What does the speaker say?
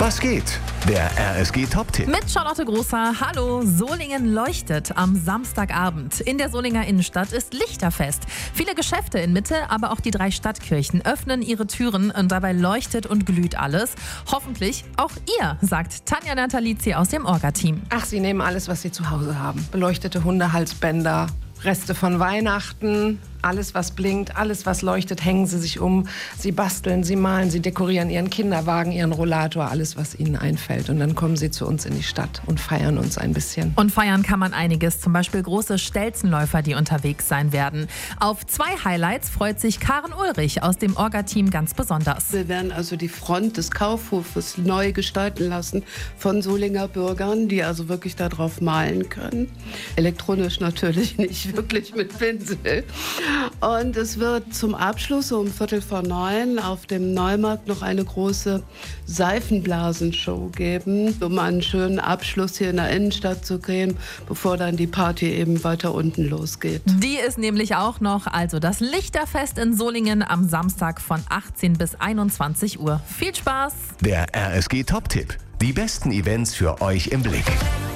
Was geht? Der RSG-Top-Tipp. Mit Charlotte Großer. Hallo, Solingen leuchtet am Samstagabend. In der Solinger Innenstadt ist Lichterfest. Viele Geschäfte in Mitte, aber auch die 3 Stadtkirchen öffnen ihre Türen und dabei leuchtet und glüht alles. Hoffentlich auch ihr, sagt Tanja Natalizzi aus dem Orga-Team. Ach, sie nehmen alles, was sie zu Hause haben. Beleuchtete Hundehalsbänder, Reste von Weihnachten, alles was blinkt, alles was leuchtet, hängen sie sich um. Sie basteln, sie malen, sie dekorieren ihren Kinderwagen, ihren Rollator, alles was ihnen einfällt. Und dann kommen sie zu uns in die Stadt und feiern uns ein bisschen. Und feiern kann man einiges, zum Beispiel große Stelzenläufer, die unterwegs sein werden. Auf 2 Highlights freut sich Karen Ulrich aus dem Orga-Team ganz besonders. Wir werden also die Front des Kaufhofes neu gestalten lassen von Solinger Bürgern, die also wirklich darauf malen können. Elektronisch natürlich, nicht wirklich mit Pinsel. Und es wird zum Abschluss um 8:45 auf dem Neumarkt noch eine große Seifenblasenshow geben, um einen schönen Abschluss hier in der Innenstadt zu kriegen, bevor dann die Party eben weiter unten losgeht. Die ist nämlich auch noch, also das Lichterfest in Solingen am Samstag von 18 bis 21 Uhr. Viel Spaß! Der RSG-Top-Tipp. Die besten Events für euch im Blick.